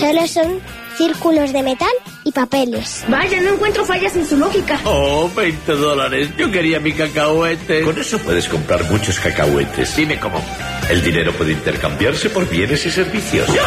Solo son círculos de metal y papeles. Vaya, no encuentro fallas en su lógica. Oh, $20. Yo quería mi cacahuete. Con eso puedes comprar muchos cacahuetes. Dime cómo. El dinero puede intercambiarse por bienes y servicios.